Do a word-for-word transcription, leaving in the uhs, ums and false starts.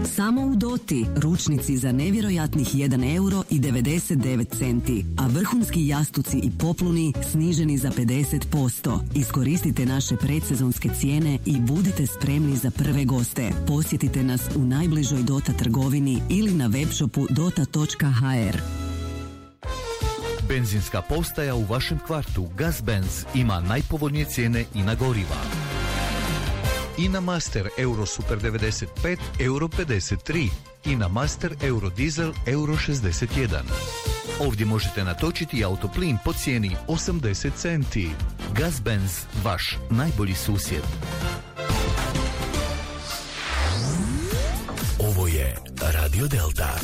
Samo u Doti ručnici za nevjerojatnih jedan euro i devedeset devet centi, a vrhunski jastuci i popluni sniženi za pedeset posto. Iskoristite naše predsezonske cijene i budite spremni za prve goste. Posjetite nas u najbližoj Dota trgovini ili na webshopu dota točka ha er. Benzinska postaja u vašem kvartu Gazbenz ima najpovoljnije cijene i na goriva. I na Master Euro Super devedeset pet euro pedeset tri i na Master Euro Diesel euro šezdeset jedan. Ovdje možete natočiti autoplin po cijeni osamdeset centi. Gazbenz, vaš najbolji susjed. Ovo je Radio Delta.